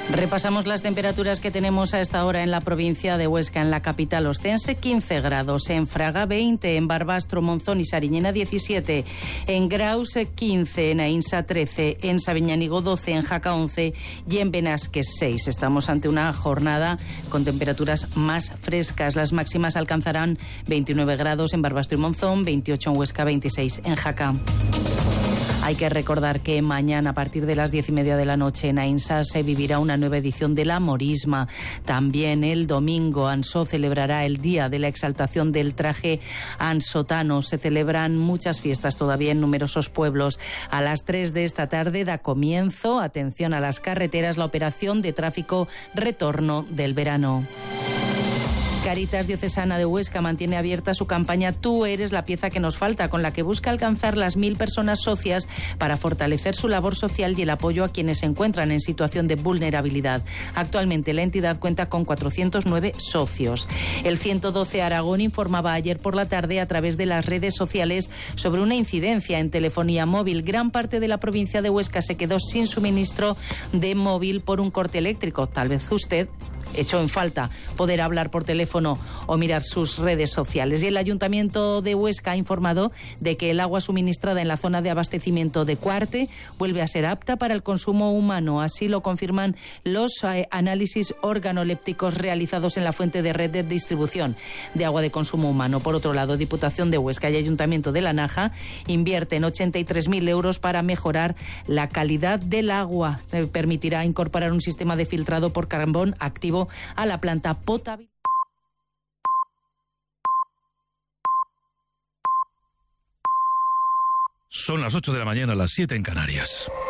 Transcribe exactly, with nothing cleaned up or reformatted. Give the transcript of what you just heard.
Repasamos las temperaturas que tenemos a esta hora en la provincia de Huesca, en la capital ostense, quince grados, en Fraga veinte, en Barbastro, Monzón y Sariñena diecisiete, en Graus quince, en Aínsa trece, en Sabiñánigo doce, en Jaca once y en Benasque seis. Estamos ante una jornada con temperaturas más frescas. Las máximas alcanzarán veintinueve grados en Barbastro y Monzón, veintiocho en Huesca, veintiséis en Jaca. Hay que recordar que mañana a partir de las diez y media de la noche en Aínsa se vivirá una nueva edición de la Morisma. También el domingo Ansó celebrará el Día de la Exaltación del Traje Ansotano. Se celebran muchas fiestas todavía en numerosos pueblos. A las tres de esta tarde da comienzo, atención a las carreteras, la operación de tráfico Retorno del Verano. Cáritas Diocesana de Huesca mantiene abierta su campaña Tú eres la pieza que nos falta, con la que busca alcanzar las mil personas socias para fortalecer su labor social y el apoyo a quienes se encuentran en situación de vulnerabilidad. Actualmente la entidad cuenta con cuatrocientos nueve socios. El ciento doce Aragón informaba ayer por la tarde a través de las redes sociales sobre una incidencia en telefonía móvil. Gran parte de la provincia de Huesca se quedó sin suministro de móvil por un corte eléctrico. Tal vez usted echó en falta poder hablar por teléfono o mirar sus redes sociales. Y el Ayuntamiento de Huesca ha informado de que el agua suministrada en la zona de abastecimiento de Cuarte vuelve a ser apta para el consumo humano. Así lo confirman los eh, análisis organolépticos realizados en la fuente de red de distribución de agua de consumo humano. Por otro lado, Diputación de Huesca y Ayuntamiento de La Naja invierten ochenta y tres mil euros para mejorar la calidad del agua. Eh, permitirá incorporar un sistema de filtrado por carbón activo a la planta potable. Son las ocho de la mañana, las siete en Canarias.